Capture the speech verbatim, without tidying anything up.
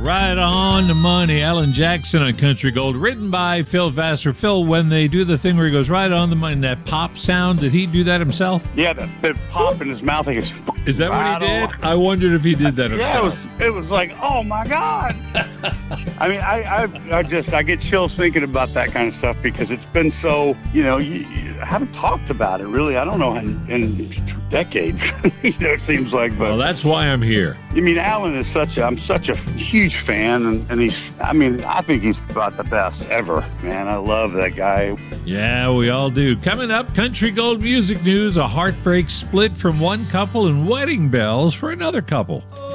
Right on the money. Alan Jackson on Country Gold, written by Phil Vassar. Phil, when they do the thing where he goes right on the money, that pop sound, did he do that himself? Yeah, that, that pop in his mouth. He goes, Is that right what he did? on. I wondered if he did that Yeah, it himself. was. It was like, oh my God. I mean, I, I, I just, I get chills thinking about that kind of stuff because it's been so, you know, you, you haven't talked about it really. I don't know in, in decades. You know, it seems like, but Well, that's why I'm here. I mean, Alan is such a, I'm such a huge fan, and, and he's, I mean, I think he's about the best ever, man. I love that guy. Yeah, we all do. Coming up, Country Gold music news, a heartbreak split from one couple and wedding bells for another couple.